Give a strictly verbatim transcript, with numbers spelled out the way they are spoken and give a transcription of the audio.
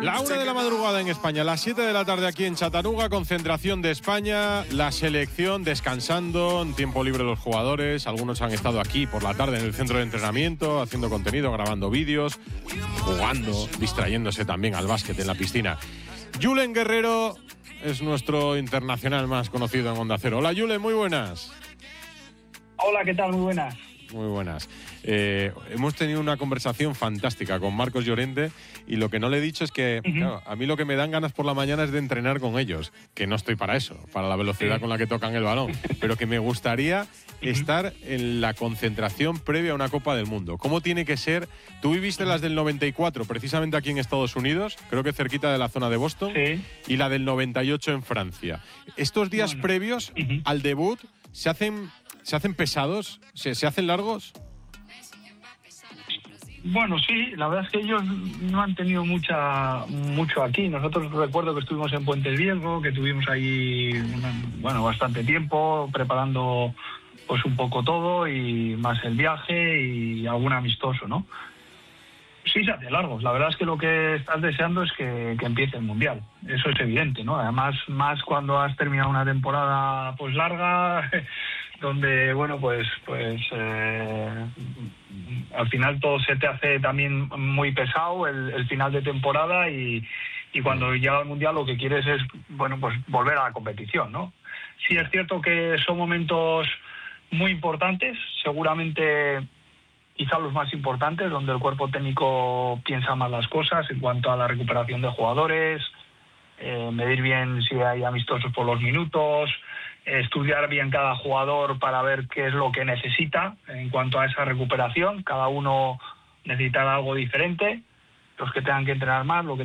La una de la madrugada en España, las siete de la tarde aquí en Chattanooga, concentración de España, la selección descansando, en tiempo libre los jugadores, algunos han estado aquí por la tarde en el centro de entrenamiento, haciendo contenido, grabando vídeos, jugando, distrayéndose también al básquet en la piscina. Julen Guerrero es nuestro internacional más conocido en Onda Cero. Hola Julen, muy buenas. Hola, ¿qué tal? Muy buenas. Muy buenas. Eh, hemos tenido una conversación fantástica con Marcos Llorente y lo que no le he dicho es que uh-huh. claro, a mí lo que me dan ganas por la mañana es de entrenar con ellos, que no estoy para eso, para la velocidad sí. con la que tocan el balón, pero que me gustaría uh-huh. estar en la concentración previa a una Copa del Mundo. ¿Cómo tiene que ser? Tú viviste las del noventa y cuatro, precisamente aquí en Estados Unidos, creo que cerquita de la zona de Boston, sí. y la del noventa y ocho en Francia. Estos días bueno. previos uh-huh. al debut, ¿se hacen, se hacen pesados? ¿Se, se hacen largos? Bueno, sí, la verdad es que ellos no han tenido mucha mucho aquí. Nosotros recuerdo que estuvimos en Puente Viejo, que tuvimos ahí bueno, bastante tiempo preparando pues un poco todo y más el viaje y algún amistoso, ¿no? Sí, se hace largos. La verdad es que lo que estás deseando es que, que empiece el Mundial. Eso es evidente, ¿no? Además, más cuando has terminado una temporada pues larga, donde, bueno, pues pues eh, al final todo se te hace también muy pesado, el, el final de temporada, y, y cuando llega el Mundial lo que quieres es, bueno, pues volver a la competición, ¿no? Sí es cierto que son momentos muy importantes, seguramente quizá los más importantes, donde el cuerpo técnico piensa más las cosas en cuanto a la recuperación de jugadores, eh, medir bien si hay amistosos por los minutos, eh, estudiar bien cada jugador para ver qué es lo que necesita en cuanto a esa recuperación. Cada uno necesitará algo diferente, los que tengan que entrenar más, lo que